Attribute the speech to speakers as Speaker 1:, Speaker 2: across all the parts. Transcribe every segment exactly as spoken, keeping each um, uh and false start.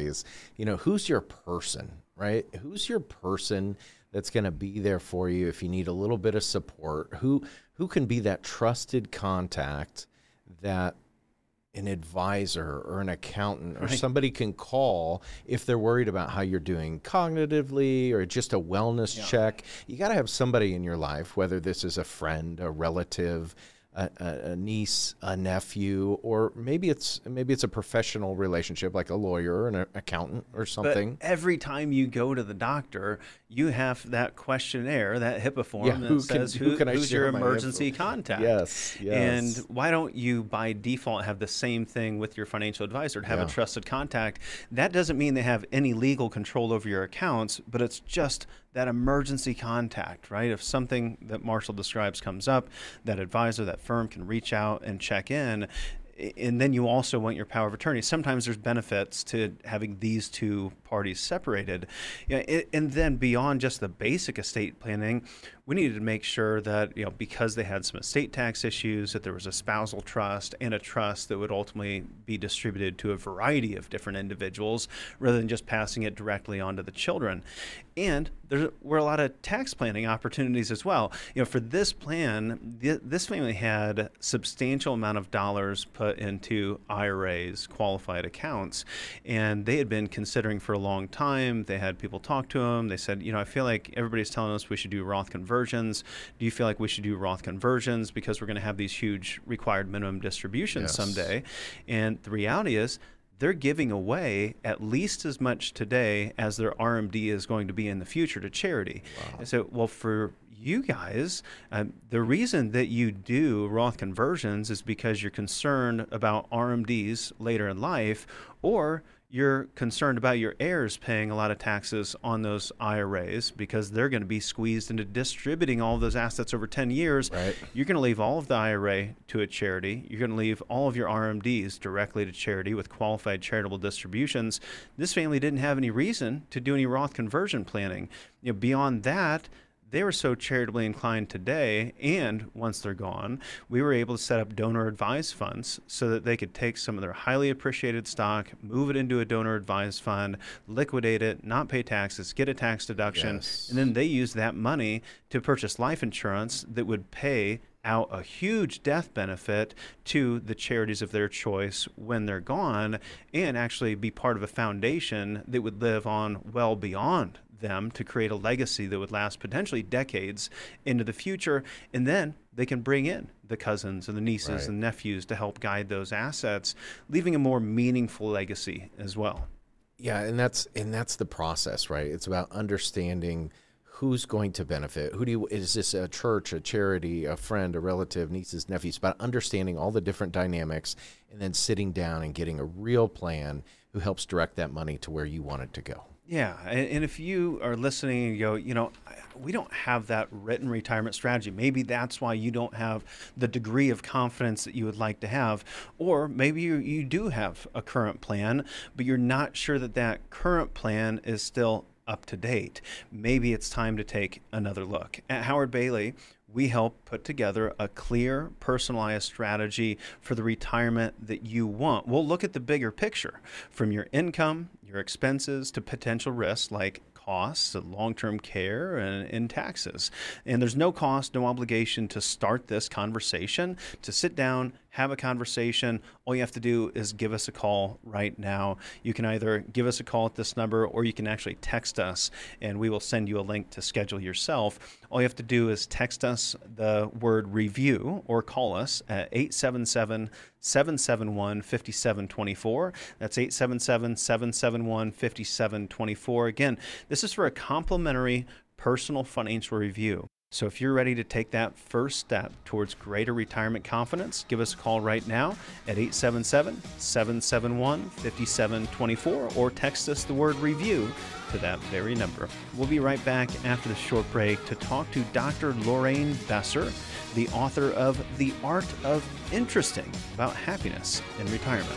Speaker 1: is, you know, who's your person, right? Who's your person that's going to be there for you if you need a little bit of support? Who who can be that trusted contact that an advisor or an accountant or
Speaker 2: Right.
Speaker 1: somebody can call if they're worried about how you're doing cognitively or just a wellness
Speaker 2: Yeah.
Speaker 1: check? You got to have somebody in your life, whether this is a friend, a relative, a, a, a niece, a nephew, or maybe it's maybe it's a professional relationship like a lawyer or an accountant or something.
Speaker 2: But every time you go to the doctor, you have that questionnaire, that HIPAA form
Speaker 1: Yeah,
Speaker 2: that
Speaker 1: who can-
Speaker 2: says
Speaker 1: who
Speaker 2: who,
Speaker 1: can I
Speaker 2: who's
Speaker 1: share
Speaker 2: your
Speaker 1: my
Speaker 2: emergency
Speaker 1: info?
Speaker 2: contact.
Speaker 1: Yes, yes.
Speaker 2: And why don't you, by default, have the same thing with your financial advisor, to have
Speaker 1: Yeah.
Speaker 2: a trusted contact? That doesn't mean they have any legal control over your accounts, but it's just that emergency contact, right? If something that Marshall describes comes up, that advisor, that firm can reach out and check in. And then you also want your power of attorney. Sometimes there's benefits to having these two parties separated. Yeah, it- and then beyond just the basic estate planning, we needed to make sure that, you know, because they had some estate tax issues, that there was a spousal trust and a trust that would ultimately be distributed to a variety of different individuals rather than just passing it directly on to the children. And there were a lot of tax planning opportunities as well. You know, for this plan, th- this family had substantial amount of dollars put into I R As, qualified accounts, and they had been considering for a long time. They had people talk to them. They said, you know, I feel like everybody's telling us we should do Roth conversions. Do you feel like we should do Roth conversions because we're going to have these huge required minimum distributions
Speaker 1: Yes.
Speaker 2: someday? And the reality is, they're giving away at least as much today as their R M D is going to be in the future to charity.
Speaker 1: Wow.
Speaker 2: And so, well, for you guys, um, the reason that you do Roth conversions is because you're concerned about R M Ds later in life, or you're concerned about your heirs paying a lot of taxes on those I R As because they're going to be squeezed into distributing all of those assets over ten years.
Speaker 1: Right.
Speaker 2: You're going to leave all of the I R A to a charity. You're going to leave all of your R M Ds directly to charity with qualified charitable distributions. This family didn't have any reason to do any Roth conversion planning. You know, beyond that, they were so charitably inclined today, and once they're gone, we were able to set up donor advised funds so that they could take some of their highly appreciated stock, move it into a donor advised fund, liquidate it, not pay taxes, get a tax deduction,
Speaker 1: Yes.
Speaker 2: and then they use that money to purchase life insurance that would pay out a huge death benefit to the charities of their choice when they're gone, and actually be part of a foundation that would live on well beyond them to create a legacy that would last potentially decades into the future. And then they can bring in the cousins and the nieces
Speaker 1: Right.
Speaker 2: and nephews to help guide those assets, leaving a more meaningful legacy as well.
Speaker 1: Yeah, and that's and that's the process, right? It's about understanding who's going to benefit. Who do you, is this a church, a charity, a friend, a relative, nieces, nephews? About understanding all the different dynamics and then sitting down and getting a real plan who helps direct that money to where you want it to go.
Speaker 2: Yeah, and, and if you are listening and you go, you know, I- we don't have that written retirement strategy. Maybe that's why you don't have the degree of confidence that you would like to have. Or maybe you, you do have a current plan, but you're not sure that that current plan is still up to date. Maybe it's time to take another look. At Howard Bailey, we help put together a clear, personalized strategy for the retirement that you want. We'll look at the bigger picture, from your income, your expenses, to potential risks like costs, long-term care, and, and taxes. And there's no cost, no obligation to start this conversation, to sit down, have a conversation. All you have to do is give us a call right now. You can either give us a call at this number, or you can actually text us, and we will send you a link to schedule yourself. All you have to do is text us the word review, or call us at eight seven seven, seven seven one, five seven two four. That's eight seven seven, seven seven one, five seven two four. Again, this is for a complimentary personal financial review. So if you're ready to take that first step towards greater retirement confidence, give us a call right now at eight seven seven, seven seven one, five seven two four, or text us the word review to that very number. We'll be right back after the short break to talk to Doctor Lorraine Besser, the author of The Art of Interesting, about happiness in retirement.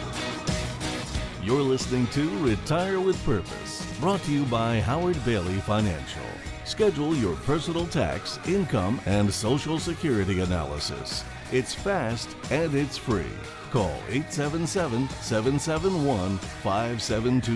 Speaker 3: You're listening to Retire with Purpose, brought to you by Howard Bailey Financial. Schedule your personal tax, income, and Social Security analysis. It's fast and it's free. Call eight seven seven, seven seven one, five seven two.